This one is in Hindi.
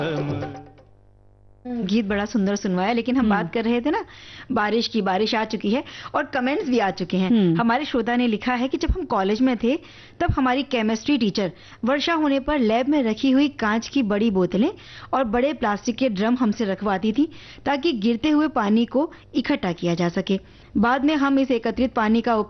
गीत बड़ा सुंदर सुनवाया, लेकिन हम बात कर रहे थे ना बारिश की। बारिश आ चुकी है और कमेंट्स भी आ चुके हैं। हमारे श्रोता ने लिखा है कि जब हम कॉलेज में थे तब हमारी केमिस्ट्री टीचर वर्षा होने पर लैब में रखी हुई कांच की बड़ी बोतलें और बड़े प्लास्टिक के ड्रम हमसे रखवाती थी ताकि गिरते हुए पानी को इकट्ठा किया जा सके। बाद में हम इस एकत्रित पानी का